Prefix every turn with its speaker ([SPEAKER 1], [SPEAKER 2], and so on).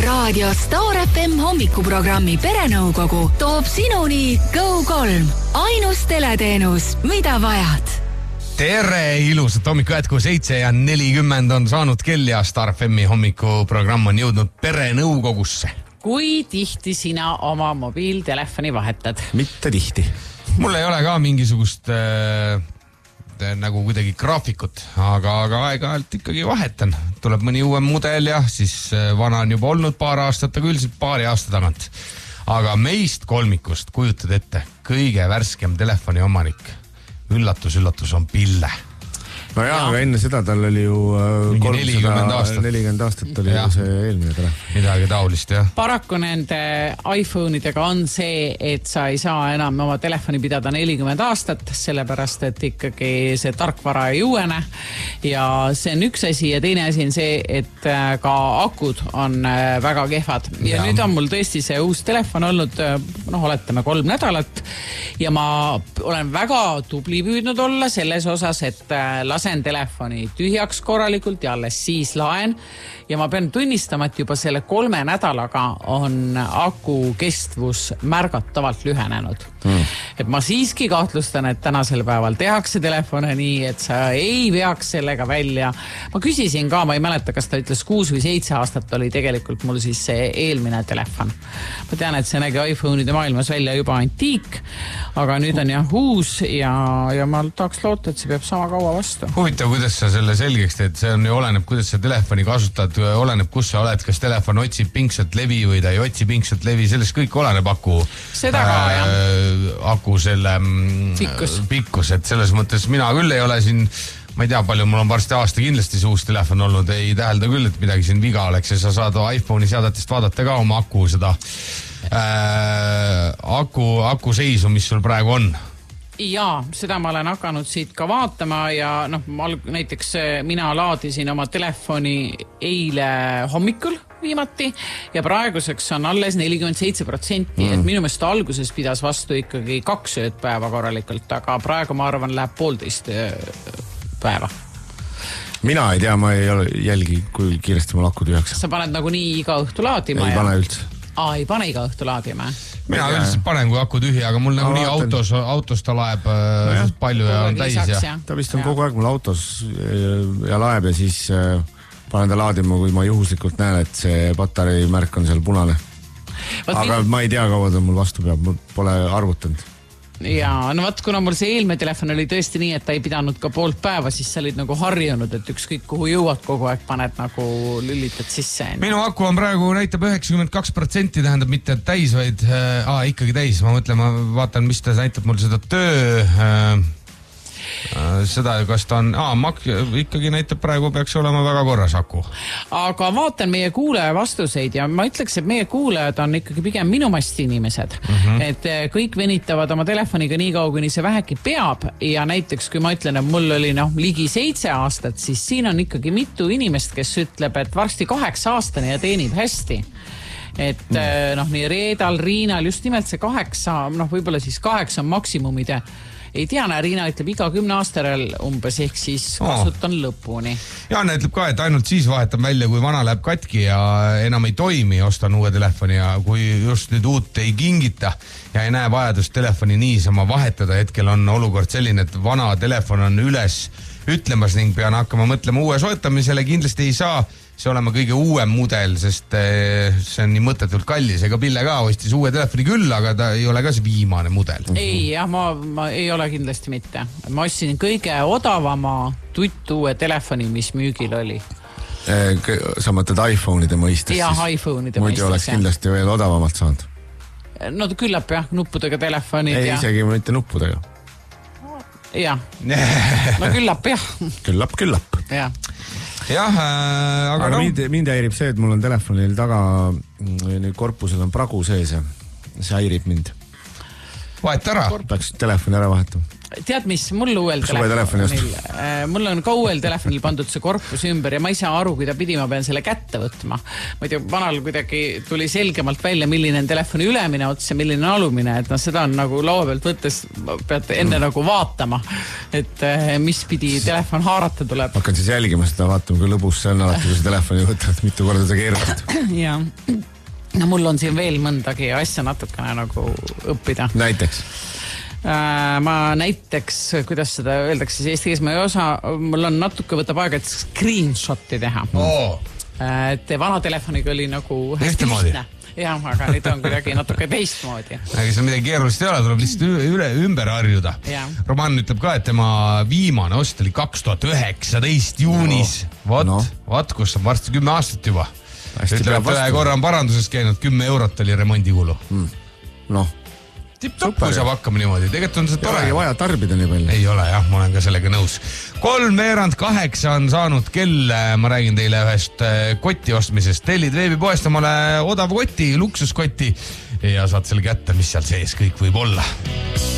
[SPEAKER 1] Raadio Star FM hommikuprogrammi Perenõukogu toob sinuni Go3. Ainus teleteenus, mida vajad.
[SPEAKER 2] Tere, ilusat hommiku jätku 7:40 on saanud kell ja Star FM'i hommikuprogramm on jõudnud Perenõukogusse.
[SPEAKER 3] Kui tihti sina oma mobiiltelefoni vahetad?
[SPEAKER 4] Mitte tihti.
[SPEAKER 2] Mul ei ole ka mingisugust nagu kuidagi graafikut, aga aeg-ajalt ikkagi vahetan. Tuleb mõni uuem mudel ja siis vana on juba olnud paar aastat, aga üldiselt paari aasta tagant. Aga meist kolmikust kujutad ette kõige värskem telefoni omanik. Üllatus on Pille.
[SPEAKER 4] No jaa, aga enne seda tal oli ju
[SPEAKER 2] 40
[SPEAKER 4] aastat oli ju see eelmine telefon.
[SPEAKER 2] Midagi taolist, jah.
[SPEAKER 3] Paraku nende iPhone'idega on see, et sa ei saa enam oma telefoni pidada 40 aastat, sellepärast, et ikkagi see tarkvara ei uuene. Ja see on üks asi ja teine asi on see, et ka akud on väga kehvad. Ja nüüd on mul tõesti see uus telefon olnud, oletame 3 nädalat ja ma olen väga tubli püüdnud olla selles osas, et lasen telefoni tühjaks korralikult ja alles siis laen. Ja ma pean tunnistama, et juba selle 3 nädalaga on aku kestvus märgatavalt lühenenud. Et ma siiski kahtlustan, et tänasel päeval tehakse telefone nii, et sa ei veaks sellega välja. Ma küsisin ka, ma ei mäleta, kas ta ütles 6 või 7 aastat oli tegelikult mul siis see eelmine telefon. Ma tean, et see nägi iPhone'ide maailmas välja juba antiik, aga nüüd on jah uus ja ma tahaks loota, et see peab sama kaua vastu.
[SPEAKER 2] Huvitav, kuidas sa selle selgeks teed, see on ju oleneb, kuidas sa telefoni kasutad, oleneb, kus sa oled, kas telefon otsib pingsalt levi või ta ei otsi pingsalt levi, sellest kõik oleneb aku selle pikkus, et selles mõttes mina küll ei ole siin, ma ei tea palju, mul on varsti aasta kindlasti see uus telefon olnud, ei tähelda küll, et midagi siin viga oleks ja sa saad iPhone'i seadetest vaadata ka oma aku seda aku seisu, mis sul praegu on.
[SPEAKER 3] Jaa, seda ma olen hakanud siit ka vaatama ja näiteks mina laadisin oma telefoni eile hommikul viimati ja praeguseks on alles 47%, et minu meelest alguses pidas vastu ikkagi 2 öödpäeva korralikult, aga praegu ma arvan läheb 1,5 päeva.
[SPEAKER 4] Mina ei tea, ma ei jälgi, kui kiiresti mul aku tühjaks.
[SPEAKER 3] Sa paned nagu nii iga õhtu laadima?
[SPEAKER 4] Ei pane üldse.
[SPEAKER 3] Ei pane iga õhtu laadima?
[SPEAKER 2] Mina üldiselt panen, kui aku tühi, aga mul nagu nii autos ta laeb palju ja on täis.
[SPEAKER 4] Ta vist on kogu aeg mul autos ja laeb ja siis panen ta laadima, kui ma juhuslikult näen, et see patarei märk on seal punane. Aga ma ei tea, kaua ta mul vastu peab, mul pole arvutanud.
[SPEAKER 3] Ja kuna mul see eelmine telefon oli tõesti nii, et ta ei pidanud ka 1,5 päeva, siis sa olid nagu harjunud, et ükskõik kuhu jõuad kogu aeg paned nagu lülitad sisse.
[SPEAKER 2] Minu aku on praegu näitab 92%, tähendab mitte täis, vaid ikkagi täis. Ma mõtlen, ma vaatan, mis ta näitab mul seda seda, kas ta on, ikkagi näitab praegu peaks olema väga korras aku.
[SPEAKER 3] Aga vaatan meie kuulaja vastuseid ja ma ütleks, et meie kuulajad on ikkagi pigem minu masti inimesed. Et kõik venitavad oma telefoniga nii kaua, kuni see vähegi peab ja näiteks kui ma ütlen, et mul oli ligi 7 aastat, siis siin on ikkagi mitu inimest, kes ütleb, et varsti 8 aastane ja teenib hästi. Et nii Reedal, Riinal just nimelt see 8, võib-olla siis 8 maksimumide. Ei tea, Riina ütleb iga 10 aastarel umbes, ehk siis kasutan lõpuni. Jaana
[SPEAKER 2] ütleb ka, et ainult siis vahetan välja, kui vana läheb katki ja enam ei toimi, ostan uue telefoni ja kui just nüüd uut ei kingita ja ei näe vajadust telefoni niisama vahetada, hetkel on olukord selline, et vana telefon on üles ütlemas ning pean hakkama mõtlema uue soetamisele, kindlasti ei saa see olema kõige uuem mudel, sest see on nii mõttetult kallis. Ega Pille ka ostis uue telefoni küll, aga ta ei ole ka see viimane mudel. Ei, jah, ma ei ole kindlasti mitte. Ma ostsin kõige odavama tuttuue telefoni, mis müügil oli.
[SPEAKER 4] Sa mõtled iPhone'ide mõistes?
[SPEAKER 3] Jah, iPhone'ide mõistes.
[SPEAKER 4] Muidu oleks kindlasti veel odavamalt saanud.
[SPEAKER 3] No küllap jah, nuppudega telefonid.
[SPEAKER 4] Ei, isegi mitte nuppudega.
[SPEAKER 3] Jah, no küllap jah.
[SPEAKER 4] Küllap.
[SPEAKER 3] Jah.
[SPEAKER 4] Jah, aga mind häirib see, et mul on telefonil taga korpusel on pragu sees ja see häirib mind.
[SPEAKER 2] Vahet ära.
[SPEAKER 4] Peaks telefoni ära vahetama.
[SPEAKER 3] tead mis, mul uuel mul on ka uuel telefonil pandud see korpus ümber ja ma ei saa aru, kui ta pidi, ma pean selle kätte võtma. Ma ei tea, vanal kuidagi tuli selgemalt välja, milline on telefoni ülemine ots ja milline alumine, et seda on nagu laua pealt võttes, peate enne nagu vaatama, et mis pidi telefon haarata tuleb.
[SPEAKER 4] Hakkan siis jälgima seda, vaatama, kui lõbus see on alati, kui see telefoni võtad, mitu korda seda keerutad.
[SPEAKER 3] Ja. No mul on siin veel mõndagi asja natukene nagu õppida.
[SPEAKER 4] Näiteks?
[SPEAKER 3] Ma näiteks, kuidas seda öeldakse siis eesti keeles, ma ei osa, mul on natuke võtab aega, et screenshoti teha. Et vana telefoniga oli nagu hästi lihtne. Jah, aga nüüd on kuidagi natuke teistmoodi.
[SPEAKER 2] Aga see midagi keerulist ei ole, tuleb lihtsalt ümber harjuda. Roman ütleb ka, et tema viimane ost oli 2019 juunis. Vaat, kus on varsti 10 aastat juba. Ütleb, et ühe korra on paranduses käinud, 10 eurot oli remondikulu. Tipp-toppu saab hakkama niimoodi, tegelikult on see tore.
[SPEAKER 4] Ei vaja tarbida nii palju.
[SPEAKER 2] Ei ole, jah, ma olen ka sellega nõus. 7:03 on saanud kell, ma räägin teile ühest koti ostmisest. Tellid veebipoest omale odav koti, luksuskoti ja saad selle kätte, mis seal sees kõik võib olla.